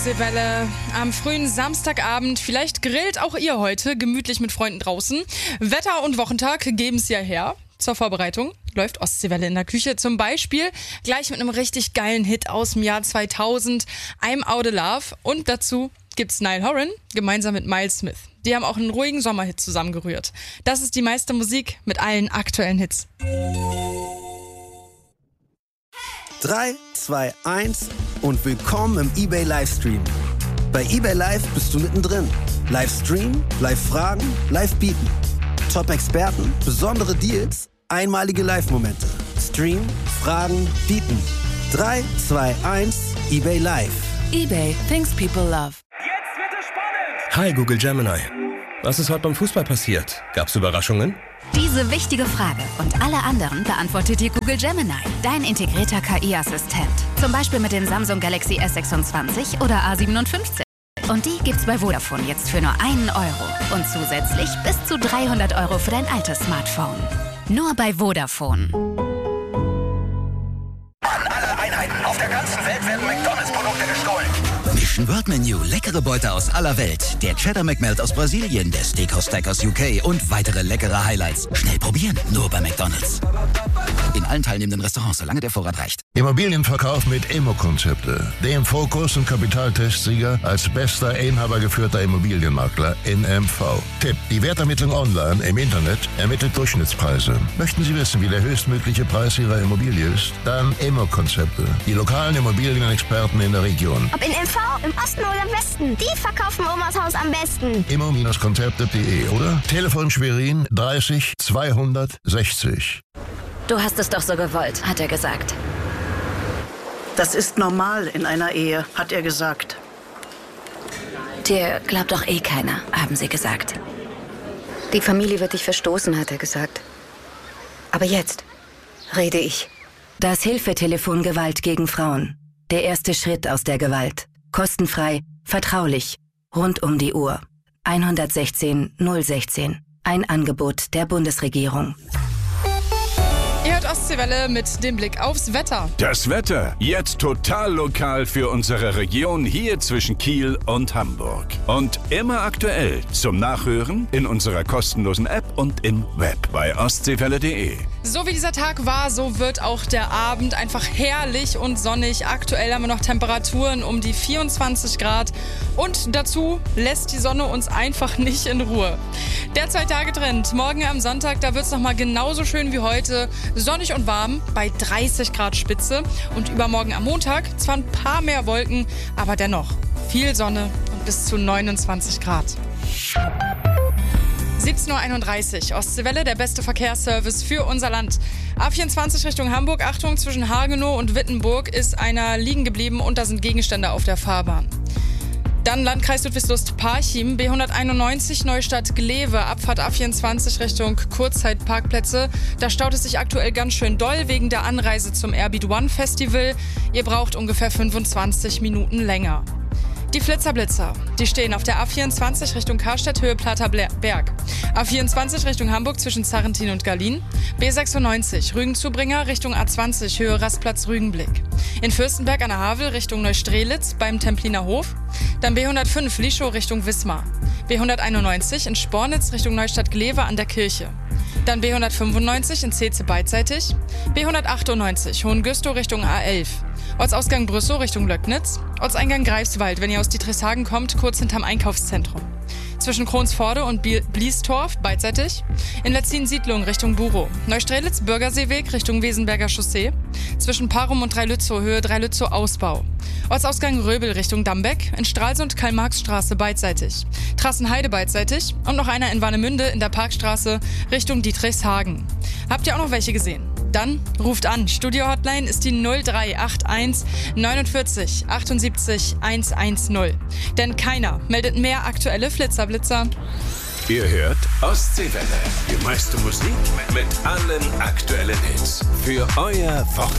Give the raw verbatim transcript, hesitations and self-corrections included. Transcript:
Ostseewelle am frühen Samstagabend. Vielleicht grillt auch ihr heute gemütlich mit Freunden draußen. Wetter und Wochentag geben es ja her. Zur Vorbereitung läuft Ostseewelle in der Küche. Zum Beispiel gleich mit einem richtig geilen Hit aus dem Jahr zweitausend, I'm Out of Love. Und dazu gibt's Niall Horan gemeinsam mit Miles Smith. Die haben auch einen ruhigen Sommerhit zusammengerührt. Das ist die meiste Musik mit allen aktuellen Hits. drei, zwei, eins und willkommen im eBay Livestream. Bei eBay Live bist du mittendrin. Livestream, Live-Fragen, Live-Bieten. Top-Experten, besondere Deals, einmalige Live-Momente. Stream, Fragen, Bieten. drei, zwei, eins, eBay Live. eBay, things people love. Jetzt wird es spannend! Hi Google Gemini. Was ist heute beim Fußball passiert? Gab's Überraschungen? Diese wichtige Frage und alle anderen beantwortet dir Google Gemini, dein integrierter K I-Assistent. Zum Beispiel mit dem Samsung Galaxy S sechsundzwanzig oder A siebenundfünfzig. Und die gibt's bei Vodafone jetzt für nur einen Euro. Und zusätzlich bis zu dreihundert Euro für dein altes Smartphone. Nur bei Vodafone. An alle Einheiten auf der ganzen Welt werden McDonalds-Produkte gestohlen. Mission World Menu, leckere Beute aus aller Welt. Der Cheddar McMelt aus Brasilien, der Steakhouse Stack aus U K und weitere leckere Highlights. Schnell probieren, nur bei McDonalds. In allen teilnehmenden Restaurants, solange der Vorrat reicht. Immobilienverkauf mit Immo-Konzepte. Dem Fokus- und Kapitaltestsieger als bester inhabergeführter Immobilienmakler in M V. Tipp: Die Wertermittlung online im Internet ermittelt Durchschnittspreise. Möchten Sie wissen, wie der höchstmögliche Preis Ihrer Immobilie ist? Dann Immo-Konzepte. Die lokalen Immobilienexperten in der Region. Ob in M V, im Osten oder im Westen, die verkaufen Omas Haus am besten. immo-konzepte punkt de oder Telefon Schwerin dreißig zweihundertsechzig. Du hast es doch so gewollt, hat er gesagt. Das ist normal in einer Ehe, hat er gesagt. Dir glaubt doch eh keiner, haben sie gesagt. Die Familie wird dich verstoßen, hat er gesagt. Aber jetzt rede ich. Das Hilfetelefon Gewalt gegen Frauen. Der erste Schritt aus der Gewalt. Kostenfrei, vertraulich, rund um die Uhr. hundertsechzehn null sechzehn. Ein Angebot der Bundesregierung. Ihr hört Ostseewelle mit dem Blick aufs Wetter. Das Wetter jetzt total lokal für unsere Region hier zwischen Kiel und Hamburg. Und immer aktuell zum Nachhören in unserer kostenlosen App und im Web bei ostseewelle punkt de. So wie dieser Tag war, so wird auch der Abend einfach herrlich und sonnig. Aktuell haben wir noch Temperaturen um die vierundzwanzig Grad und dazu lässt die Sonne uns einfach nicht in Ruhe. Der Zwei-Tage-Trend. Morgen am Sonntag, da wird es nochmal genauso schön wie heute. Sonnig und warm bei dreißig Grad Spitze. Und übermorgen am Montag zwar ein paar mehr Wolken, aber dennoch viel Sonne und bis zu neunundzwanzig Grad. siebzehn Uhr einunddreißig, Ostseewelle, der beste Verkehrsservice für unser Land. A vierundzwanzig Richtung Hamburg, Achtung, zwischen Hagenow und Wittenburg ist einer liegen geblieben und da sind Gegenstände auf der Fahrbahn. Dann Landkreis Ludwigslust-Parchim, B hunderteinundneunzig Neustadt-Glewe, Abfahrt A vierundzwanzig Richtung Kurzzeitparkplätze. Da staut es sich aktuell ganz schön doll wegen der Anreise zum Airbeat One Festival. Ihr braucht ungefähr fünfundzwanzig Minuten länger. Die Flitzerblitzer, die stehen auf der A vierundzwanzig Richtung Karstadt, Höhe Platter Berg. A vierundzwanzig Richtung Hamburg zwischen Zarrentin und Gallien. B sechsundneunzig Rügenzubringer Richtung A zwanzig, Höhe Rastplatz Rügenblick. In Fürstenberg an der Havel Richtung Neustrelitz beim Templiner Hof. Dann B hundertfünf Lischow Richtung Wismar. B hunderteinundneunzig in Spornitz Richtung Neustadt-Glewe an der Kirche. Dann B hundertfünfundneunzig in Zeze beidseitig. B hundertachtundneunzig Hohengüstow Richtung A elf. Ortsausgang Brüssow Richtung Löcknitz. Ortseingang Greifswald, wenn ihr aus Dietrichshagen kommt, kurz hinterm Einkaufszentrum. Zwischen Kronsforde und Bliestorf beidseitig. In Letzin-Siedlung Richtung Burow. Neustrelitz Bürgerseeweg Richtung Wesenberger Chaussee. Zwischen Parum und Dreilützow, Höhe Dreilützow Ausbau. Ortsausgang Röbel Richtung Dambeck. In Stralsund Karl-Marx-Straße beidseitig. Trassenheide beidseitig. Und noch einer in Warnemünde in der Parkstraße Richtung Dietrichshagen. Habt ihr auch noch welche gesehen? Dann ruft an. Studio-Hotline ist die null drei acht eins neunundvierzig achtundsiebzig hundertzehn. Denn keiner meldet mehr aktuelle Flitzerblitzer. Ihr hört Ostseewelle, die meiste Musik mit allen aktuellen Hits. Für euer Wochenende.